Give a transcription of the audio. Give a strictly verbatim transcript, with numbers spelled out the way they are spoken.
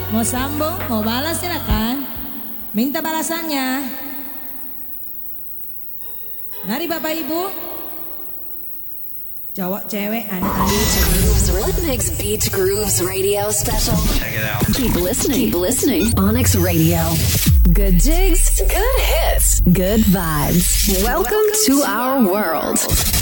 Mau sambung, mau balas silakan. Minta balasannya. Mari Bapak Ibu. Cowok cewek anak-anak. Grooves Rhythmix Beat Grooves Radio Special. Check it out. Keep listening. Keep listening. Onyx Radio. Good jigs, good hits, good vibes. Welcome to our world.